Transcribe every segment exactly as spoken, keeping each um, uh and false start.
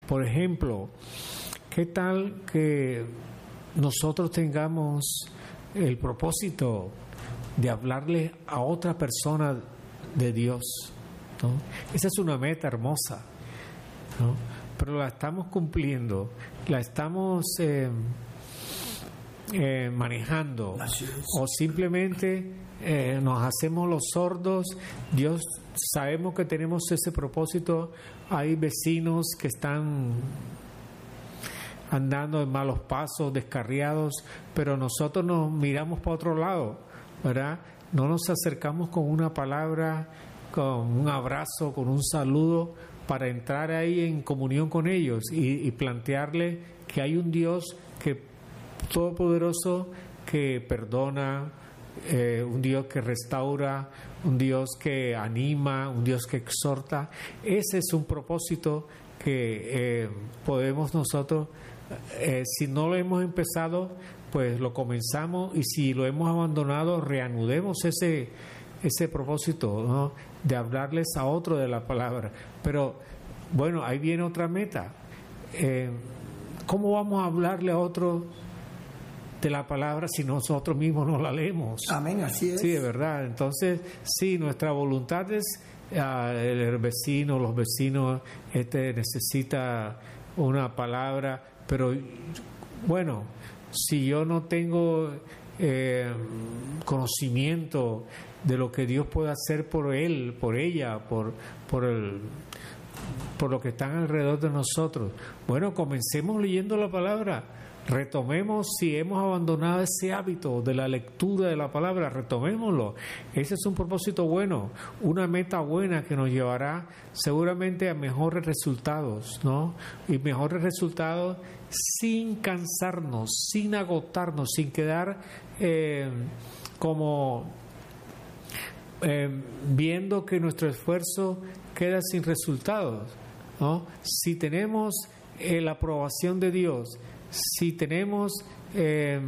Por ejemplo, ¿qué tal que nosotros tengamos el propósito de hablarle a otra persona de Dios, ¿no? Esa es una meta hermosa, ¿no? Pero la estamos cumpliendo, la estamos eh, eh, manejando, o simplemente eh, nos hacemos los sordos. Dios, sabemos que tenemos ese propósito. Hay vecinos que están andando en malos pasos, descarriados, pero nosotros nos miramos para otro lado, ¿verdad? No nos acercamos con una palabra, con un abrazo, con un saludo, para entrar ahí en comunión con ellos y, y plantearle que hay un Dios que todopoderoso, que perdona, eh, un Dios que restaura, un Dios que anima, un Dios que exhorta. Ese es un propósito que eh, podemos nosotros, eh, si no lo hemos empezado, pues lo comenzamos, y si lo hemos abandonado, reanudemos ese ese propósito, ¿no? De hablarles a otro de la palabra. Pero bueno, ahí viene otra meta. Eh, ¿Cómo vamos a hablarle a otro de la palabra si nosotros mismos no la leemos? Amén, así es. Sí, de verdad. Entonces, sí, nuestra voluntad es uh, el vecino, los vecinos, este necesita una palabra, pero bueno, si yo no tengo eh, conocimiento de lo que Dios puede hacer por él, por ella, por por el por lo que están alrededor de nosotros, bueno, comencemos leyendo la palabra. Retomemos, si hemos abandonado ese hábito de la lectura de la palabra, retomémoslo. Ese es un propósito bueno, una meta buena que nos llevará seguramente a mejores resultados, ¿no? Y mejores resultados sin cansarnos, sin agotarnos, sin quedar eh, como eh, viendo que nuestro esfuerzo queda sin resultados, ¿no? Si tenemos eh, la aprobación de Dios, si tenemos eh,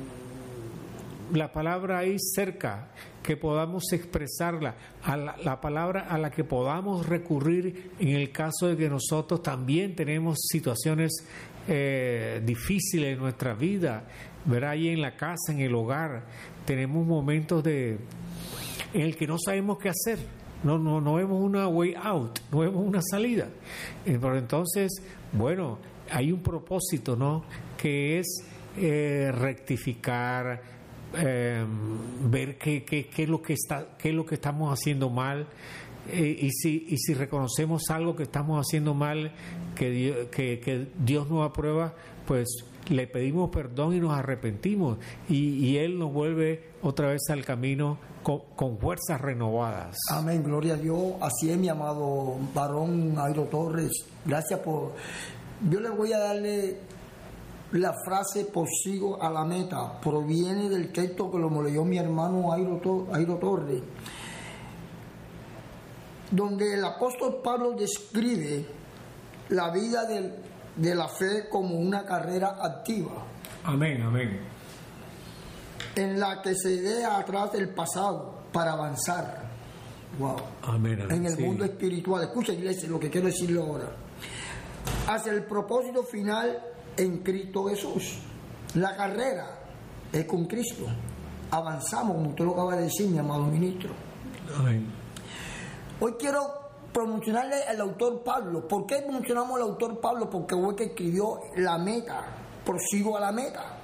la palabra ahí cerca, que podamos expresarla, a la, la palabra a la que podamos recurrir en el caso de que nosotros también tenemos situaciones eh, difíciles en nuestra vida, ¿verdad? Ahí en la casa, en el hogar, tenemos momentos de en el que no sabemos qué hacer. No, no, no vemos una way out, no vemos una salida. Eh, pero entonces, bueno, hay un propósito, ¿no? Que es eh, rectificar, eh, ver qué, qué, qué es lo que está, qué es lo que estamos haciendo mal, eh, y si y si reconocemos algo que estamos haciendo mal, que Dios, que, que Dios nos aprueba, pues le pedimos perdón y nos arrepentimos, y, y Él nos vuelve otra vez al camino con, con fuerzas renovadas. Amén, gloria a Dios. Así es, mi amado varón Airo Torres. Gracias por... Yo le voy a darle la frase "prosigo a la meta". Proviene del texto que lo leyó mi hermano Airo, Airo Torres, donde el apóstol Pablo describe la vida del, de la fe como una carrera activa. Amén, amén. En la que se deja atrás el pasado para avanzar. Wow. Amén, amén. En el Sí. mundo espiritual. Escucha, iglesia, lo que quiero decirle ahora. Hacia el propósito final en Cristo Jesús. La carrera es con Cristo. Avanzamos, como usted lo acaba de decir, mi amado ministro. Amén. Hoy quiero promocionarle al autor Pablo. ¿Por qué promocionamos al autor Pablo? Porque fue que escribió la meta. Prosigo a la meta.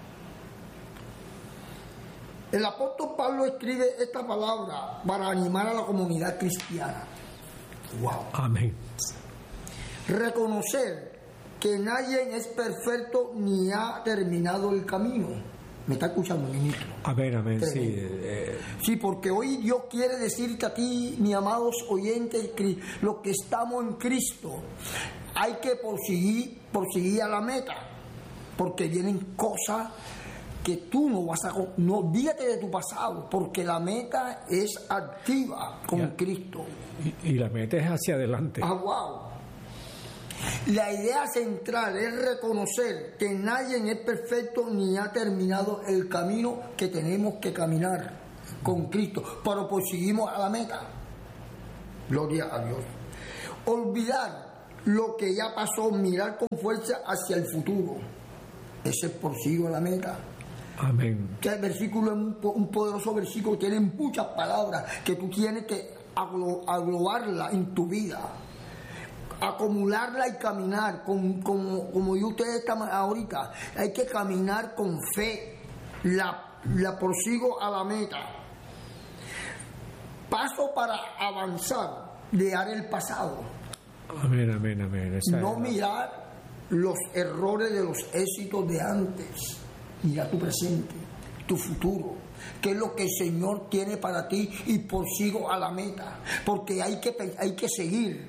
El apóstol Pablo escribe esta palabra para animar a la comunidad cristiana. Wow. Amén. Reconocer que nadie es perfecto ni ha terminado el camino. ¿Me está escuchando, ministro? Amén, amén, sí. Eh, sí, porque hoy Dios quiere decirte a ti, mi amados oyentes, los que estamos en Cristo, hay que proseguir, proseguir a la meta, porque vienen cosas que tú no vas a... No, olvídate de tu pasado, porque la meta es activa con ya. Cristo. Y, y la meta es hacia adelante. Ah, wow. La idea central es reconocer que nadie es perfecto ni ha terminado el camino que tenemos que caminar con Cristo, pero proseguimos a la meta. Gloria a Dios. Olvidar lo que ya pasó, mirar con fuerza hacia el futuro. Ese prosigo a la meta. Amén. Que el versículo es un, un poderoso versículo, tiene muchas palabras que tú tienes que aglobarla en tu vida, acumularla y caminar con, con, como yo ustedes están ahorita. Hay que caminar con fe, la, la prosigo a la meta. Paso para avanzar, dejar el pasado. Amén, amén, amén. Esa No es. mirar los errores de los éxitos de antes. Mira tu presente, tu futuro, qué es lo que el Señor tiene para ti, y prosigo a la meta, porque hay que, hay que seguir.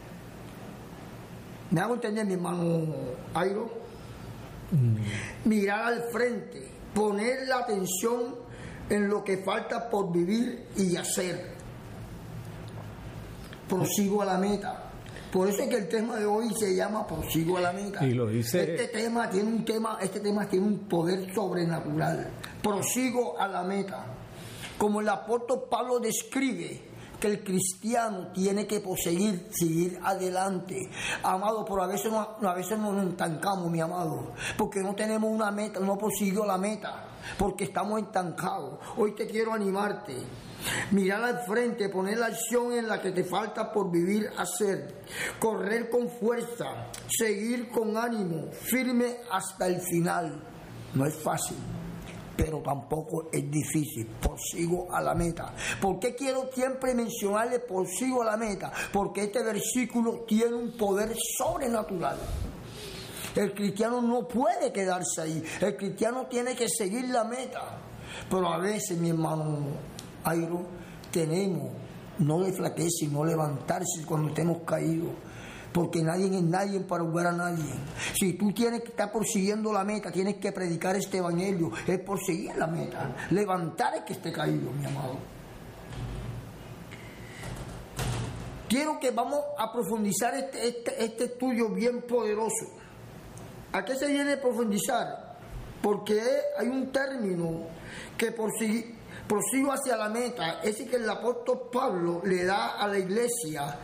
¿Me hago entender, mi hermano Airo? Mm. Mirar al frente, poner la atención en lo que falta por vivir y hacer. Prosigo a la meta. Por eso es que el tema de hoy se llama Prosigo a la meta. Y lo dice. Este tema tiene un tema, este tema tiene un poder sobrenatural. Prosigo a la meta. Como el apóstol Pablo describe que el cristiano tiene que proseguir, seguir adelante. Amado, pero a veces, no, a veces nos estancamos, mi amado, porque no tenemos una meta, no prosiguió la meta, porque estamos estancados. Hoy te quiero animarte. Mirar al frente, poner la acción en la que te falta por vivir, hacer, correr con fuerza, seguir con ánimo, firme hasta el final. No es fácil, pero tampoco es difícil. Prosigo a la meta. ¿Por qué quiero siempre mencionarle prosigo a la meta? Porque este versículo tiene un poder sobrenatural. El cristiano no puede quedarse ahí. El cristiano tiene que seguir la meta. Pero a veces, mi hermano Airo, tenemos no deflaquecer, no levantarse cuando estemos caídos, porque nadie es nadie para jugar a nadie. Si tú tienes que estar persiguiendo la meta, tienes que predicar este evangelio, es perseguir la meta, levantar el que esté caído, mi amado. Quiero que vamos a profundizar este, este, este estudio bien poderoso. ¿A qué se viene a profundizar? Porque hay un término que persigue. Prosigo hacia la meta, ese que el apóstol Pablo le da a la iglesia.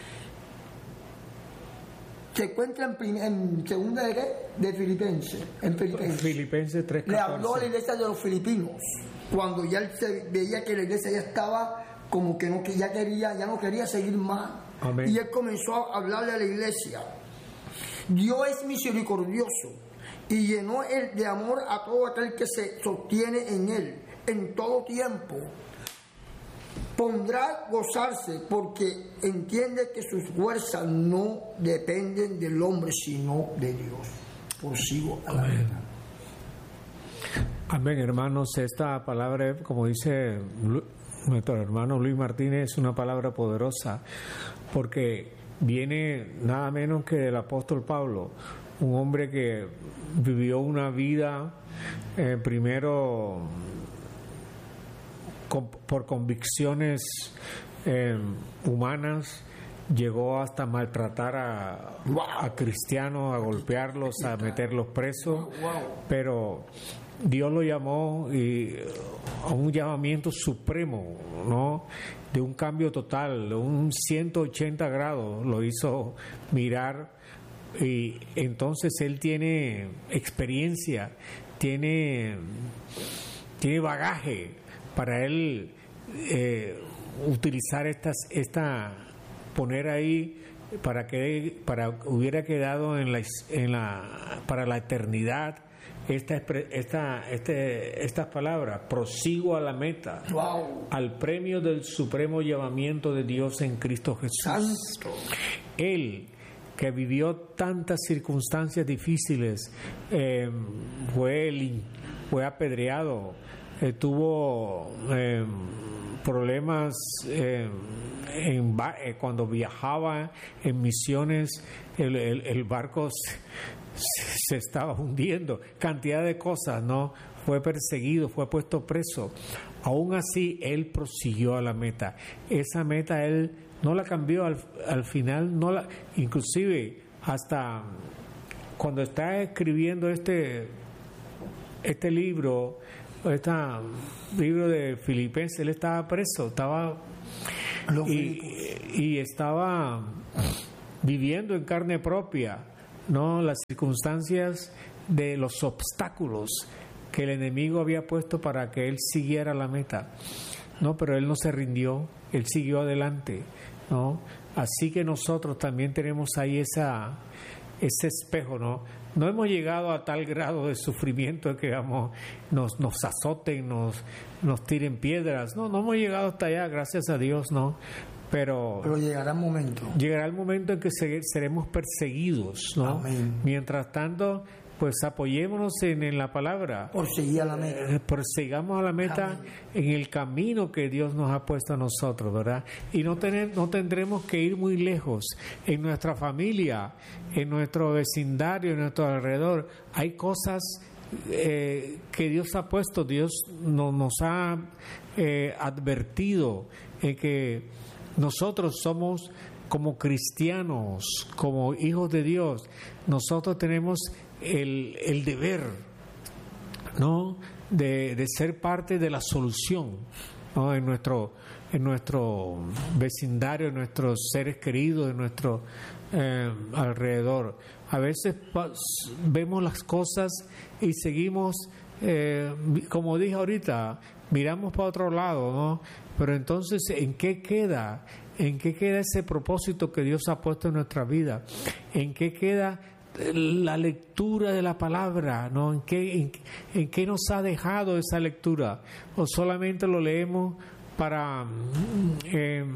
Se encuentra en, prim- en segunda de, ¿qué? de Filipenses, en Filipenses. Filipenses tres Le catorce. habló a la iglesia de los filipinos, cuando ya él se veía que la iglesia ya estaba como que no, que ya quería, ya no quería seguir más. Amén. Y él comenzó a hablarle a la iglesia. Dios es misericordioso y llenó el de amor a todo aquel que se sostiene en él. En todo tiempo pondrá gozarse, porque entiende que sus fuerzas no dependen del hombre sino de Dios. Prosigo a la meta. Amén, hermanos. Esta palabra, como dice nuestro hermano Luis Martínez, es una palabra poderosa, porque viene nada menos que del apóstol Pablo, un hombre que vivió una vida eh, primero con, por convicciones eh, humanas, llegó hasta maltratar a, Wow. a cristianos, a golpearlos, a meterlos presos, Wow. pero Dios lo llamó y a un llamamiento supremo, ¿no? De un cambio total, de un ciento ochenta grados, lo hizo mirar, y entonces él tiene experiencia, tiene, tiene bagaje para él eh, utilizar estas, esta, poner ahí para que para hubiera quedado en la, en la para la eternidad esta esta este estas palabras: prosigo a la meta, Wow. al premio del supremo llamamiento de Dios en Cristo Jesús. Santo. Él, que vivió tantas circunstancias difíciles, eh, fue el, fue apedreado, eh, tuvo eh, problemas eh, en, eh, cuando viajaba en misiones, el, el, el barco se, se estaba hundiendo, cantidad de cosas, ¿no? Fue perseguido, fue puesto preso. Aún así, él prosiguió a la meta. Esa meta él no la cambió al, al final, no la, inclusive hasta cuando está escribiendo este este libro, este libro de Filipenses, él estaba preso, estaba y, y estaba viviendo en carne propia, ¿no?, las circunstancias de los obstáculos que el enemigo había puesto para que él siguiera la meta, ¿no? Pero él no se rindió, él siguió adelante, ¿no? Así que nosotros también tenemos ahí esa, ese espejo, ¿no? No hemos llegado a tal grado de sufrimiento que vamos, nos, nos azoten, nos, nos tiren piedras. No, no hemos llegado hasta allá, gracias a Dios, ¿no? Pero, Pero llegará el momento. Llegará el momento en que se, seremos perseguidos, ¿no? Amén. Mientras tanto, pues apoyémonos en, en la palabra. Por seguir a la meta. Eh, Persigamos a la meta. Amén. En el camino que Dios nos ha puesto a nosotros, ¿verdad? Y no, tener, no tendremos que ir muy lejos. En nuestra familia, en nuestro vecindario, en nuestro alrededor, hay cosas eh, que Dios ha puesto. Dios no, nos ha eh, advertido en que nosotros somos, como cristianos, como hijos de Dios, nosotros tenemos el, el deber, ¿no?, de, de ser parte de la solución, ¿no?, en nuestro, en nuestro vecindario, en nuestros seres queridos, en nuestro eh, alrededor. A veces vemos las cosas y seguimos, eh, como dije ahorita, miramos para otro lado, ¿no? Pero entonces, ¿en qué queda? ¿En qué queda ese propósito que Dios ha puesto en nuestra vida? ¿En qué queda la lectura de la palabra, ¿no? ¿En qué, en, en qué nos ha dejado esa lectura? ¿O solamente lo leemos para eh,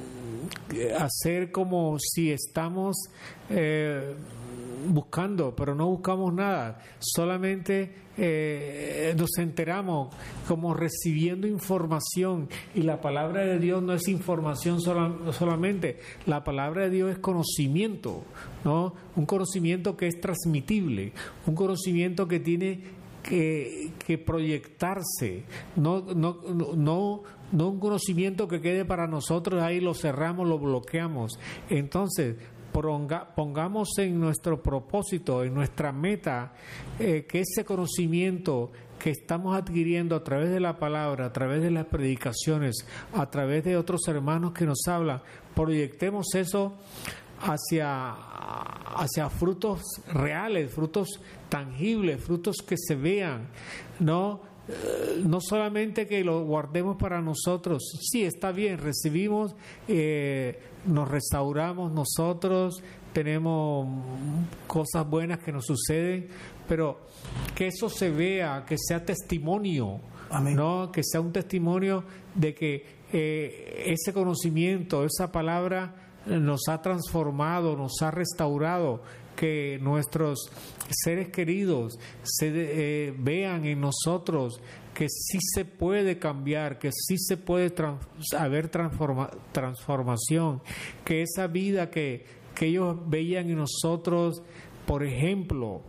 hacer como si estamos eh, buscando, pero no buscamos nada? Solamente eh, nos enteramos como recibiendo información, y la palabra de Dios no es información sola, solamente, la palabra de Dios es conocimiento, ¿no? Un conocimiento que es transmitible, un conocimiento que tiene que, que proyectarse, no, no, no, no un conocimiento que quede para nosotros, ahí lo cerramos, lo bloqueamos. Entonces, pongamos en nuestro propósito, en nuestra meta, eh, que ese conocimiento que estamos adquiriendo a través de la palabra, a través de las predicaciones, a través de otros hermanos que nos hablan, proyectemos eso hacia, hacia frutos reales, frutos tangibles, frutos que se vean, ¿no? No solamente que lo guardemos para nosotros. Sí, está bien, recibimos, eh, nos restauramos nosotros, tenemos cosas buenas que nos suceden, pero que eso se vea, que sea testimonio. Amén. ¿No? Que sea un testimonio de que eh, ese conocimiento, esa palabra nos ha transformado, nos ha restaurado, que nuestros seres queridos se eh, vean en nosotros que sí se puede cambiar, que sí se puede trans, haber transforma, transformación, que esa vida que, que ellos veían en nosotros, por ejemplo,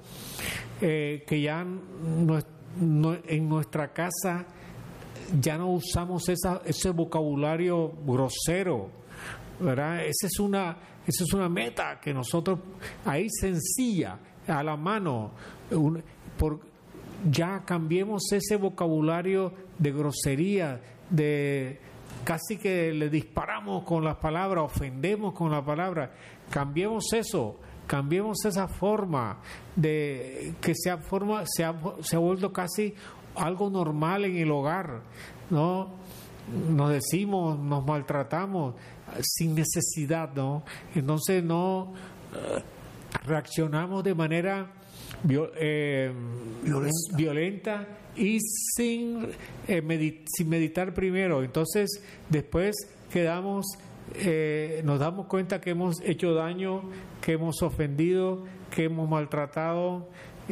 eh, que ya no, no, en nuestra casa ya no usamos esa, ese vocabulario grosero, ¿verdad? Esa es una, esa es una meta que nosotros, ahí sencilla, a la mano, un, por, ya cambiemos ese vocabulario de grosería, de casi que le disparamos con las palabras, ofendemos con la palabra. Cambiemos eso, cambiemos esa forma de que se ha, forma, se ha, se ha vuelto casi algo normal en el hogar, ¿no? Nos decimos, nos maltratamos sin necesidad, ¿no? Entonces no eh, reaccionamos de manera viol, eh, violenta. violenta y sin, eh, medit, sin meditar primero. Entonces después quedamos, eh, nos damos cuenta que hemos hecho daño, que hemos ofendido, que hemos maltratado.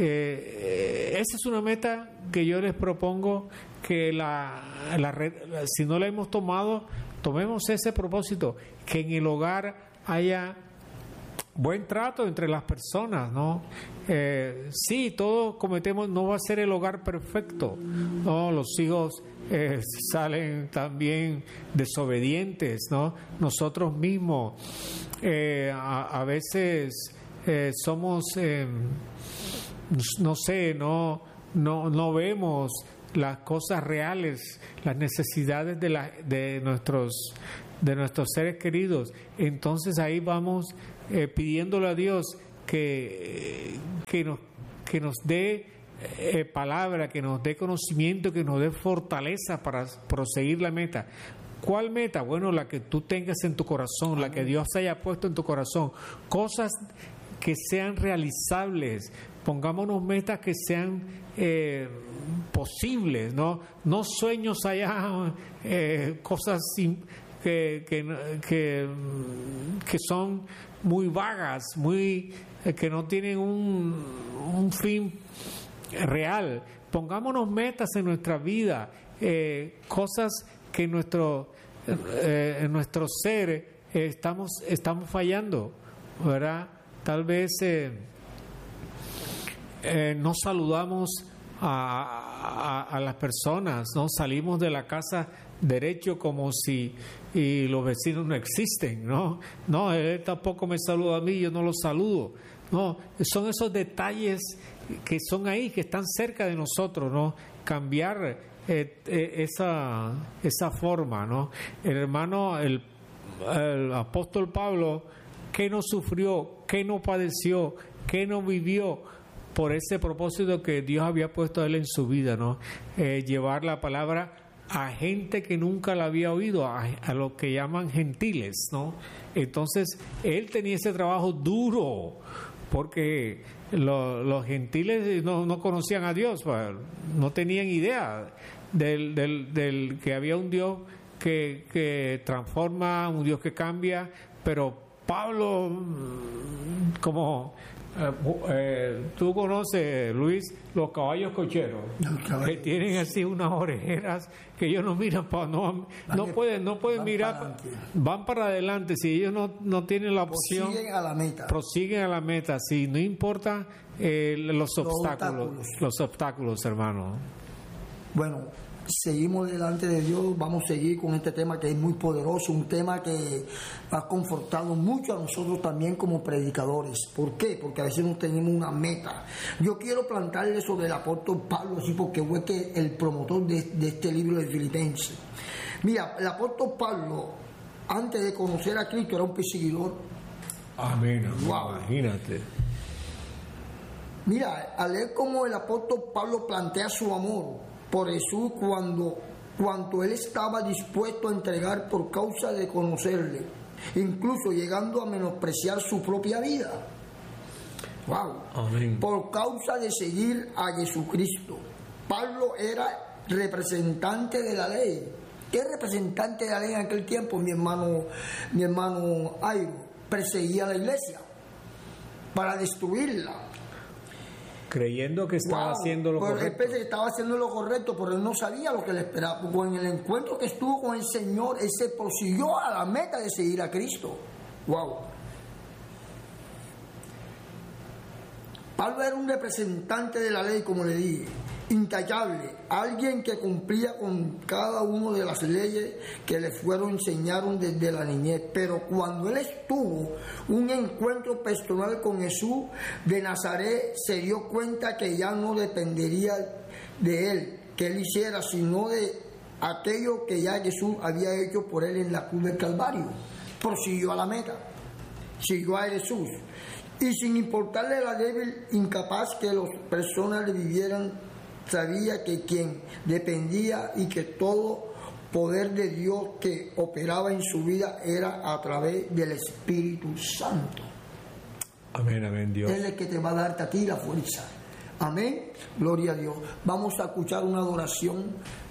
Eh, esa es una meta que yo les propongo, que la, la, la si no la hemos tomado, tomemos ese propósito, que en el hogar haya buen trato entre las personas, ¿no? Eh, sí, todos cometemos, no va a ser el hogar perfecto, ¿no? Los hijos eh, salen también desobedientes, ¿no? Nosotros mismos eh, a, a veces eh, somos, eh, no sé, no, no, no vemos las cosas reales, las necesidades de, la, de nuestros de nuestros seres queridos, entonces ahí vamos eh, pidiéndole a Dios que, que, nos, que nos dé eh, palabra, que nos dé conocimiento, que nos dé fortaleza para proseguir la meta. ¿Cuál meta? Bueno, la que tú tengas en tu corazón, Amén. La que Dios haya puesto en tu corazón. Cosas que sean realizables. Pongámonos metas que sean eh, posibles, ¿no? No sueños allá, eh, cosas sin, que, que, que, que son muy vagas, muy eh, que no tienen un, un fin real. Pongámonos metas en nuestra vida, eh, cosas que en nuestro, eh, en nuestro ser eh, estamos, estamos fallando, ¿verdad? Tal vez eh, eh, no saludamos a, a, a las personas, no salimos de la casa derecho como si y los vecinos no existen, ¿no? No, él tampoco me saluda a mí, yo no lo saludo. No, son esos detalles que son ahí, que están cerca de nosotros, ¿no? Cambiar eh, eh, esa esa forma, ¿no? El hermano, el, el apóstol Pablo, ¿qué no sufrió? ¿Qué no padeció? ¿Qué no vivió? Por ese propósito que Dios había puesto a él en su vida, ¿no? Eh, llevar la palabra a gente que nunca la había oído, a, a lo que llaman gentiles, ¿no? Entonces, él tenía ese trabajo duro, porque lo, los gentiles no, no conocían a Dios, no tenían idea del, del, del que había un Dios que, que transforma, un Dios que cambia, pero Pablo, como eh, eh, tú conoces, Luis, los caballos cocheros, que tienen así unas orejeras que ellos no miran para no, no pueden, no pueden mirar, para van para adelante. Si ellos no, no tienen la opción, prosiguen a la meta, prosiguen a la meta, si no importa eh, los, los obstáculos, obstáculos, los obstáculos, hermano. Bueno, seguimos delante de Dios, vamos a seguir con este tema que es muy poderoso, un tema que ha confortado mucho a nosotros también como predicadores. ¿Por qué? Porque a veces no tenemos una meta. Yo quiero plantarle sobre el apóstol Pablo, así porque fue que el promotor de, de este libro de Filipenses. Mira, el apóstol Pablo, antes de conocer a Cristo, era un perseguidor. Amén. Wow. Imagínate. Mira, al leer cómo el apóstol Pablo plantea su amor por Jesús cuando cuanto él estaba dispuesto a entregar por causa de conocerle, incluso llegando a menospreciar su propia vida. Wow. Amén. Por causa de seguir a Jesucristo. Pablo era representante de la ley. ¿Qué representante de la ley en aquel tiempo? Mi hermano, mi hermano Airo perseguía a la iglesia para destruirla, creyendo que estaba wow. haciendo lo pues correcto. Él estaba haciendo lo correcto, pero él no sabía lo que le esperaba. Porque en el encuentro que estuvo con el Señor, él se prosiguió a la meta de seguir a Cristo. Wow. Pablo era un representante de la ley, como le dije, intachable, alguien que cumplía con cada una de las leyes que le fueron enseñaron desde la niñez. Pero cuando él estuvo un encuentro personal con Jesús de Nazaret, se dio cuenta que ya no dependería de él, que él hiciera, sino de aquello que ya Jesús había hecho por él en la cruz del Calvario. Prosiguió a la meta, siguió a Jesús. Y sin importarle la débil, incapaz que las personas le vivieran, sabía que quien dependía y que todo poder de Dios que operaba en su vida era a través del Espíritu Santo. Amén, amén, Dios. Él es el que te va a darte a ti la fuerza. Amén, gloria a Dios. Vamos a escuchar una adoración